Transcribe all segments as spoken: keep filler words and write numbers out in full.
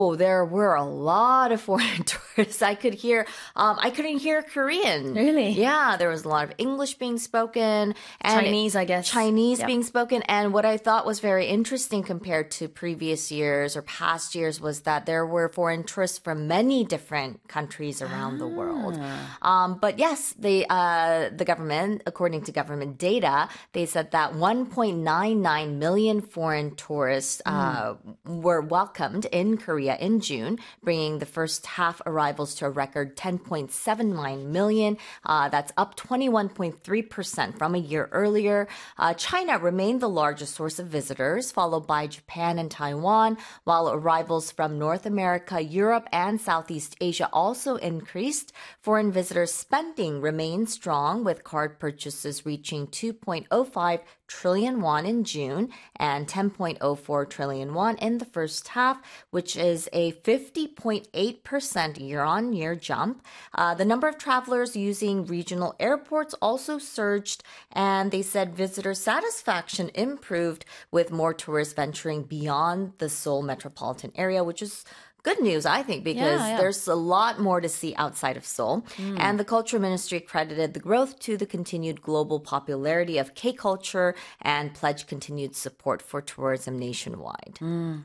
Oh, there were a lot of foreign tourists. I could hear, um, I couldn't hear Korean. Really? Yeah, there was a lot of English being spoken. And Chinese, I guess. Chinese Yep. being spoken. And what I thought was very interesting compared to previous years or past years was that there were foreign tourists from many different countries around the world. Um, but yes, the, uh, the government, according to government data, they said that one point nine nine million foreign tourists uh, mm. were welcomed in Korea in June, bringing the first half arrivals to a record ten point seven nine million. Uh, that's up twenty-one point three percent from a year earlier. Uh, China remained the largest source of visitors, followed by Japan and Taiwan, while arrivals from North America, Europe, and Southeast Asia also increased. Foreign visitors' spending remained strong, with card purchases reaching two point oh five trillion won in June and ten point oh four trillion won in the first half, which is a fifty point eight percent year-on-year jump. Uh, the number of travelers using regional airports also surged, and they said visitor satisfaction improved with more tourists venturing beyond the Seoul metropolitan area, which is good news, I think, because Yeah, yeah. there's a lot more to see outside of Seoul. Mm. And the Culture Ministry credited the growth to the continued global popularity of K-culture and pledged continued support for tourism nationwide. 음,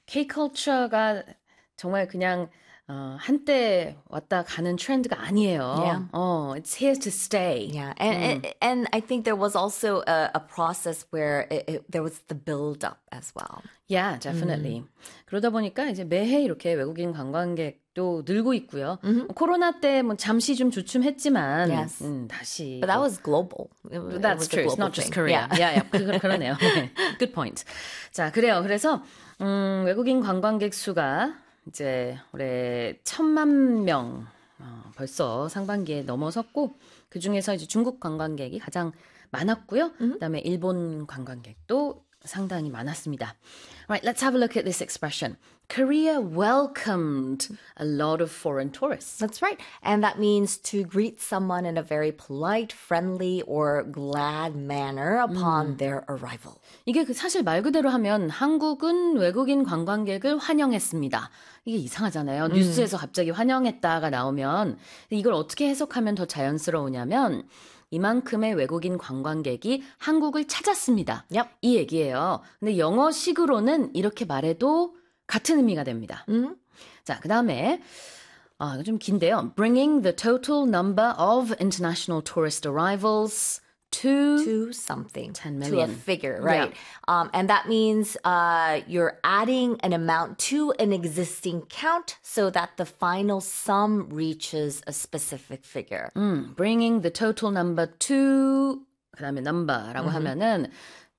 K-culture가 정말 그냥 어, 한때 왔다 가는 트렌드가 아니에요. Yeah. 어, it's here to stay. Yeah, and and, and I think there was also a, a process where it, it, there was the build-up as well. Yeah, definitely. 음. 그러다 보니까 이제 매해 이렇게 외국인 관광객도 늘고 있고요. Mm-hmm. 코로나 때 뭐 잠시 좀 주춤했지만 yes. 음, 다시. But that was global. It, That's it was true. It's not just thing. Korea. Yeah, yeah, yeah. 그, 그러네요. Good point. 자, 그래요. 그래서 음, 외국인 관광객 수가 이제 올해 천만 명 어, 벌써 상반기에 넘어섰고 그 중에서 이제 중국 관광객이 가장 많았고요. Mm-hmm. 그다음에 일본 관광객도 상당히 많았습니다. Right, let's have a look at this expression. Korea welcomed a lot of foreign tourists. That's right. And that means to greet someone in a very polite, friendly, or glad manner upon 음. their arrival. 이게 그 사실 말 그대로 하면 한국은 외국인 관광객을 환영했습니다. 이게 이상하잖아요. 음. 뉴스에서 갑자기 환영했다가 나오면 이걸 어떻게 해석하면 더 자연스러우냐면 이만큼의 외국인 관광객이 한국을 찾았습니다. Yep. 이 얘기예요. 근데 영어식으로는 이렇게 말해도 같은 의미가 됩니다. Mm-hmm. 자, 그 다음에 아, 이거 좀 긴데요. Bringing the total number of international tourist arrivals to, to something, ten million. To a figure, right? Yeah. Um, and that means uh, you're adding an amount to an existing count so that the final sum reaches a specific figure. 음, bringing the total number to 그 다음에 number라고 mm-hmm. 하면은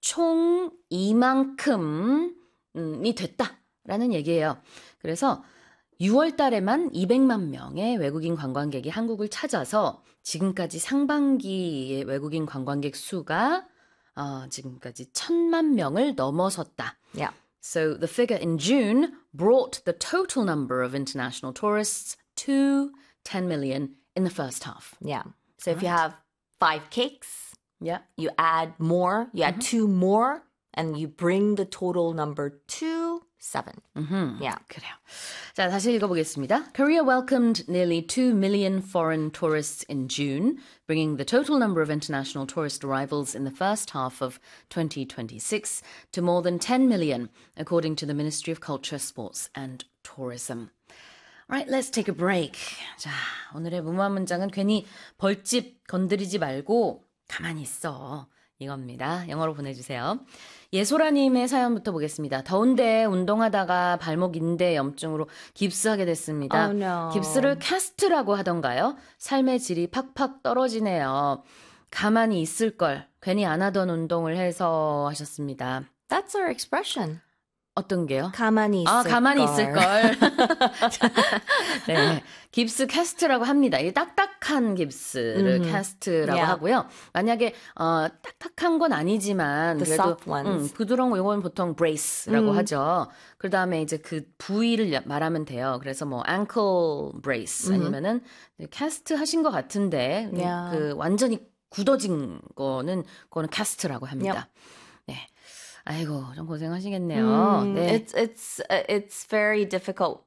총 이만큼이 됐다라는 얘기예요. 그래서 유월 달에만 이백만 명의 외국인 관광객이 한국을 찾아서 지금까지 상반기의 외국인 관광객 수가 어, 지금까지 천만 명을 넘어섰다. Yeah. So the figure in June brought the total number of international tourists to ten million in the first half. Yeah. So if right. you have five cakes, yeah. you add more, you add mm-hmm. two more, and you bring the total number to seven. Mm-hmm. Yeah. 그래요. 자, 다시 읽어보겠습니다. Korea welcomed nearly two million foreign tourists in June, bringing the total number of international tourist arrivals in the first half of twenty twenty-six to more than ten million, according to the Ministry of Culture, Sports and Tourism. All right, let's take a break. 자, 오늘의 무모한 문장은 괜히 벌집 건드리지 말고 가만히 있어. 이겁니다. 영어로 보내주세요. 예소라님의 사연부터 보겠습니다. 더운데 운동하다가 발목 인대 염증으로 깁스하게 됐습니다. Oh, no. 깁스를 캐스트라고 하던가요? 삶의 질이 팍팍 떨어지네요. 가만히 있을 걸 괜히 안 하던 운동을 해서 하셨습니다. That's our expression. 어떤 게요? 가만히 있을 아, 가만히 걸. 있을 걸. 네, 깁스 캐스트라고 합니다. 이 딱딱한 깁스를 Mm-hmm. 캐스트라고 Yeah. 하고요. 만약에 어, 딱딱한 건 아니지만 The 그래도 soft ones. 음, 부드러운 거 이건 보통 brace라고 Mm. 하죠. 그 다음에 이제 그 부위를 말하면 돼요. 그래서 뭐 ankle brace Mm-hmm. 아니면은 캐스트 하신 것 같은데 Yeah. 그 완전히 굳어진 거는 그거는 캐스트라고 합니다. Yep. 네. 아이고, 좀 고생하시겠네요. 음, 네. It's it's uh, it's very difficult